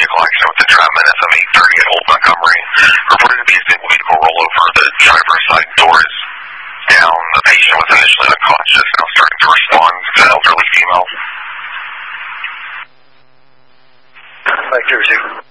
vehicle accident with entrapment, SM 830 at Old Montgomery. Reported to be a single vehicle rollover. The driver's side door is down. The patient was initially unconscious, now starting to respond. It's an elderly female. Like,